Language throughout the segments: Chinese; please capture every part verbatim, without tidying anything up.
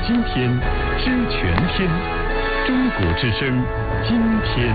今天，知全天。中国之声，今天。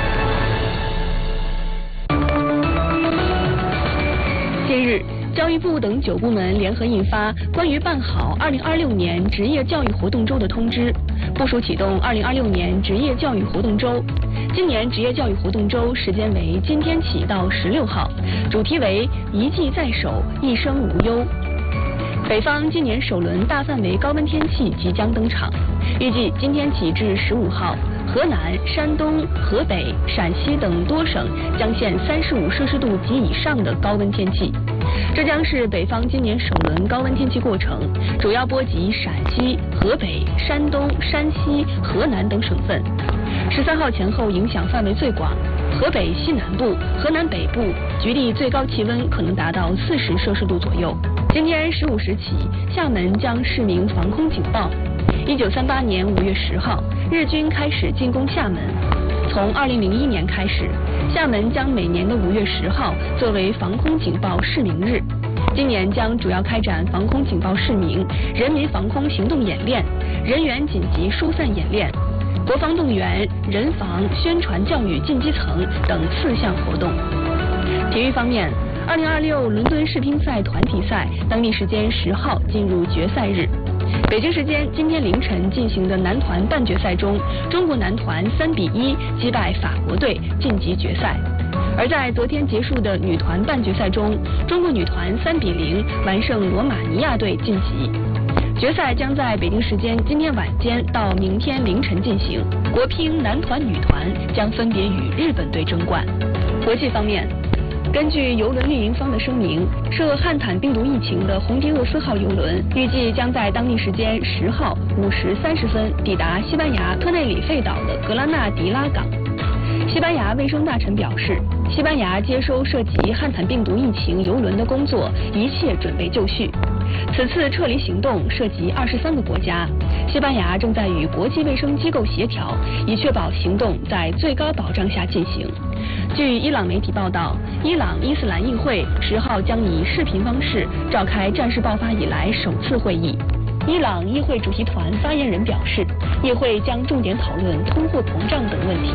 近日，教育部等九部门联合印发关于办好二零二六年职业教育活动周的通知，部署启动二零二六年职业教育活动周。今年职业教育活动周时间为今天起到十六号，主题为一技在手，一生无忧。北方今年首轮大范围高温天气即将登场，预计今天起至十五号，河南、山东、河北、陕西等多省将现三十五摄氏度及以上的高温天气。这将是北方今年首轮高温天气过程，主要波及陕西、河北、山东、山西、河南等省份。十三号前后影响范围最广，河北西南部、河南北部局地最高气温可能达到四十摄氏度左右。今天十五时起，厦门将释明防空警报。一九三八年五月十号，日军开始进攻厦门。从二零零一年开始，厦门将每年的五月十号作为防空警报释明日。今年将主要开展防空警报释明、人民防空行动演练、人员紧急疏散演练、国防动员、人防、宣传教育进基层等四项活动。体育方面，二零二六伦敦世乒赛团体赛当地时间十号进入决赛日。北京时间今天凌晨进行的男团半决赛中，中国男团三比一击败法国队晋级决赛。而在昨天结束的女团半决赛中，中国女团三比零完胜罗马尼亚队晋级。决赛将在北京时间今天晚间到明天凌晨进行，国乒男团、女团将分别与日本队争冠。国际方面，根据邮轮运营方的声明，涉汉坦病毒疫情的红迪厄斯号邮轮预计将在当地时间十号五时三十分抵达西班牙特内里费岛的格拉纳迪拉港。西班牙卫生大臣表示，西班牙接收涉及汉坦病毒疫情邮轮的工作一切准备就绪。此次撤离行动涉及二十三个国家，西班牙正在与国际卫生机构协调，以确保行动在最高保障下进行。据伊朗媒体报道，伊朗伊斯兰议会十号将以视频方式召开战事爆发以来首次会议。伊朗议会主席团发言人表示，议会将重点讨论通货膨胀等问题。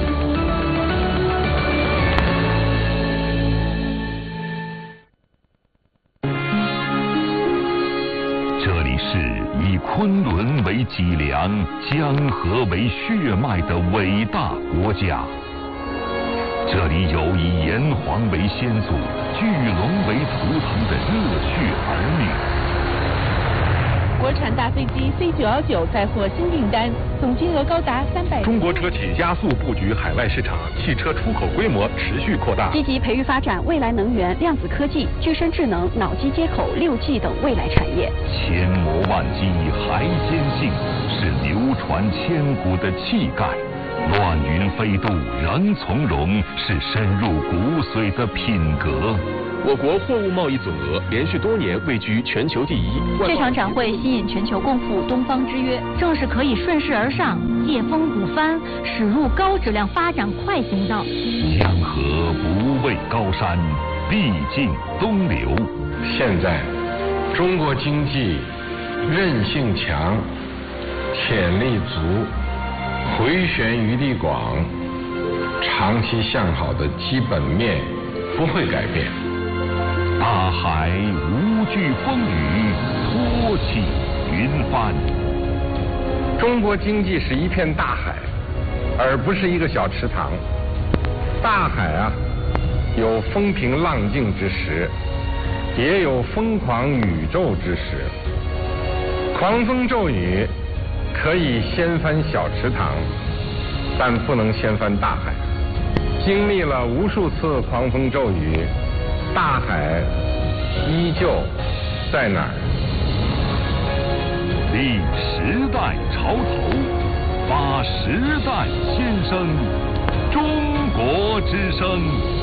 这里是以昆仑为脊梁、江河为血脉的伟大国家。这里有以炎黄为先祖、巨龙为图腾的热血儿女。 国产大飞机 C 九幺九再获新订单，总金额高达三百。 中国车企加速布局海外市场，汽车出口规模持续扩大。 积极培育发展未来能源、量子科技、具身智能、脑机接口、六 G 等未来产业。 千磨万击还坚信，是流传千古的气概。乱云飞渡仍从容，是深入骨髓的品格。 我国货物贸易总额连续多年位居全球第一。 这场展会吸引全球共赴东方之约，正是可以顺势而上，借风鼓帆，驶入高质量发展快行道。 江河不畏高山，必尽东流。 现在，中国经济韧性强，潜力足，回旋余地广，长期向好的基本面不会改变。 大海无惧风雨，托起云帆。 中国经济是一片大海，而不是一个小池塘。大海啊，有风平浪静之时，也有疯狂宇宙之时。狂风骤雨可以掀翻小池塘，但不能掀翻大海。经历了无数次狂风骤雨，大海依旧在哪儿？ 立时代潮头，发时代先声，中国之声。